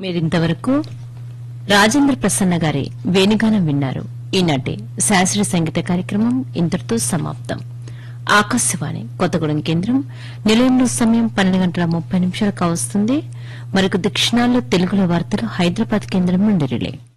మీరింతవరకు రాజేంద్ర ప్రసన్న గారి వేణుగానం విన్నారు. ఈనాటి శాస్త్రీయ సంగీత కార్యక్రమం ఇంతటితో సమాప్తం. ఆకాశవాణి కొత్తగూడెం కేంద్రం. నిలయంలో సమయం 12:30 కావస్తుంది. మరికొద్ది క్షణాల్లో తెలుగులో వార్తలు హైదరాబాద్ కేంద్రం నుండి రిలే.